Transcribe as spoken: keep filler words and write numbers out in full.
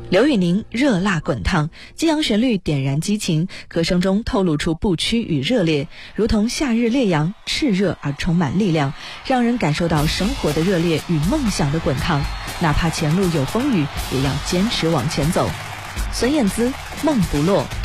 刘宇宁热辣滚烫，激昂旋律点燃激情，歌声中透露出不屈与热烈，如同夏日烈阳，炽热而充满力量，让人感受到生活的热烈与梦想的滚烫。哪怕前路有风雨，也要坚持往前走。孙燕姿，梦不落。